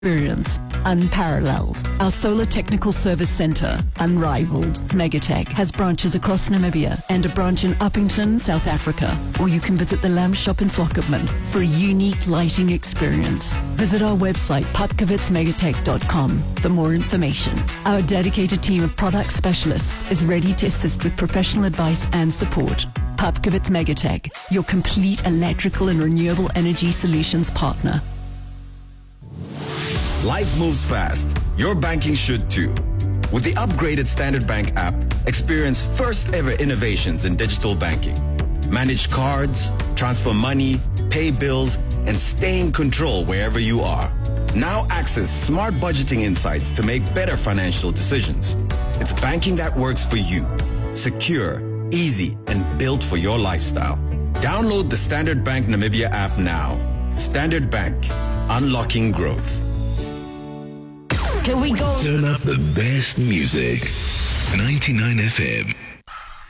Experience unparalleled. Our Solar Technical Service Centre, unrivaled. Megatech has branches across Namibia and a branch in Uppington, South Africa. Or you can visit the Lamb Shop in Swakopmund for a unique lighting experience. Visit our website, papkowitsmegatech.com, for more information. Our dedicated team of product specialists is ready to assist with professional advice and support. Papkowitz Megatech, your complete electrical and renewable energy solutions partner. Life moves fast. Your banking should too. With the upgraded Standard Bank app, experience first ever innovations in digital banking. Manage cards, transfer money, pay bills, and stay in control wherever you are. Now access smart budgeting insights to make better financial decisions. It's banking that works for you. Secure, easy, and built for your lifestyle. Download the Standard Bank Namibia app now. Standard Bank, unlocking growth. Here we go. Turn up the best music. 99 FM.